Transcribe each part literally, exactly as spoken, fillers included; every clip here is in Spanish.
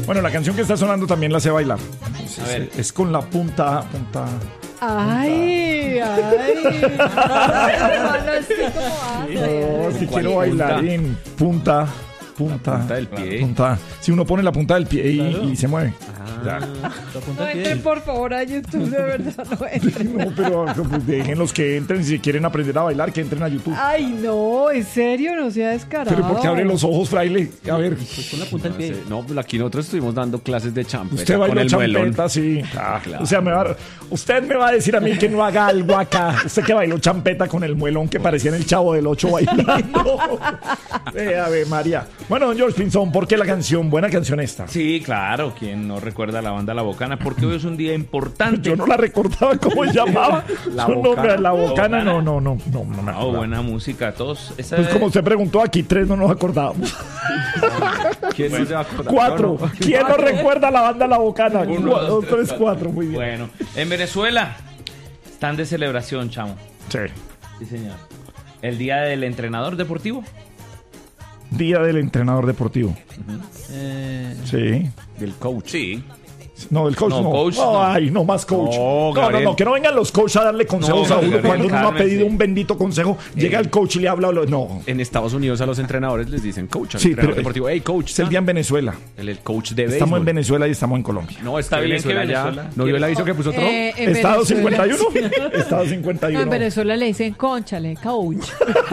Bueno, la canción que está sonando también la sé bailar. Es, A ver. es, es con la punta, punta. Ay, ay. Hermano, es que como hace. No, es que ¿Cuál quiero bailar en punta, punta. punta del pie. Punta. Si uno pone la punta del pie y, Claro. y se mueve. Ya. La punta No del pie. entren por favor a YouTube, de verdad, no entren. No, pero pues, dejen los que entren. Si quieren aprender a bailar, que entren a YouTube. Ay, no, en serio, no sea descarado. Pero ¿por qué abre los ojos, fraile? A ver, Pues con la punta del No, pie. sé. No, pues aquí nosotros estuvimos dando clases de champeta usted con bailó el muelón. champeta, sí. Ah, claro. O sea, me va, usted me va a decir a mí que no haga algo acá. Usted que bailó champeta con el muelón que parecía en el Chavo del Ocho bailando. Eh, a ver, María. Bueno, don George Pinzón, ¿por qué la canción? Buena canción esta. Sí, claro, quien no recuerda la banda La Bocana, porque hoy es un día importante. Yo no la recordaba cómo se llamaba. La Yo no, Bocana. la bocana, no, no, no, no, no me No, acordaba. buena música, todos. Esa Pues es- como usted preguntó, aquí tres no nos acordábamos. ¿Quién no se va a acordar? Cuatro. No, no. ¿Quién no recuerda la banda La Bocana? Uno, Uno, dos, tres, cuatro. Muy bien. Bueno, en Venezuela están de celebración, chamo. Sí. Sí, señor. El día del entrenador deportivo. Día del entrenador deportivo. Eh, Sí. Del coach. Sí. No, del coach No, no. coach no. Ay, no más coach. No, No, no, Gabriel. no, que no vengan los coaches a darle consejos No, a uno Gabriel, cuando uno no ha cálmese. pedido un bendito consejo. Llega el coach y le habla. habla- No. En Estados Unidos a los entrenadores les dicen coach. Al Sí, entrenador pero- deportivo. Hey, coach. Es el día en Venezuela. El, el coach de Estamos en béisbol. Venezuela y estamos en Colombia. No, está Está bien Venezuela, que ya. Venezuela ¿No vio el aviso que puso Trump? eh, en Estado Venezuela- cincuenta y uno. Estado cincuenta y No, uno. en Venezuela le dicen conchale, coach.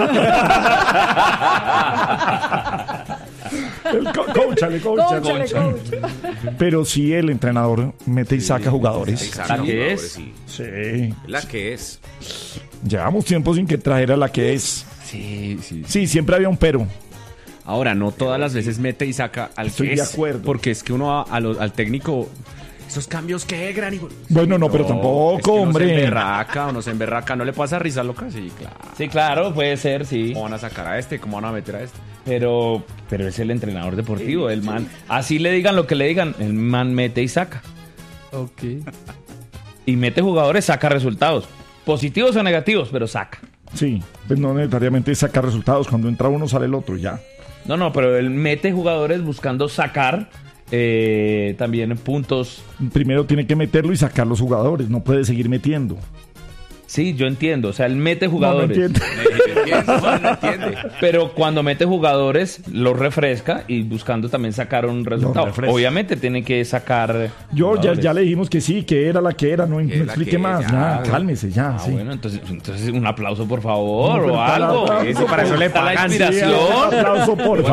El co- cóchale, cóchale. Conchale, coach. Pero sí, el entrenador mete y saca jugadores. ¿La que es? Sí. La que es. Llevamos tiempo sin que trajera la que es. Sí, sí. Sí, siempre había un pero. Ahora, no todas las veces mete y saca al Estoy que de es, acuerdo. Porque es que uno a- a lo- al técnico... Esos cambios que granigo. Bueno, no, pero tampoco, es que uno hombre. se emberraca, uno se emberraca. ¿No le pasa risa loca? Sí, claro. Sí, claro, puede ser, sí. ¿Cómo van a sacar a este? ¿Cómo van a meter a este? Pero, pero es el entrenador deportivo, el man. Así le digan lo que le digan, el man mete y saca. ok. Y mete jugadores, saca resultados. Positivos o negativos, pero saca. Sí, pues no necesariamente sacar resultados. Cuando entra uno sale el otro, ya. No, no, pero él mete jugadores buscando sacar eh, también puntos. Primero tiene que meterlo y sacar los jugadores. No puede seguir metiendo. Sí, yo entiendo. O sea, él mete No, no jugadores. entiende. No, no entiende. Pero cuando mete jugadores, los refresca y buscando también sacar un resultado. refresca. Obviamente tiene que sacar. Yo ya, jugadores. ya le dijimos que sí, que era la que era. No, no Que la explique que más. ya, Ya, ya. cálmese, ya. Ah, sí. bueno, entonces, entonces un aplauso, por favor, No, pero o para- algo. para- Eso, para eso le para pagan. La Sí, inspiración. un aplauso, por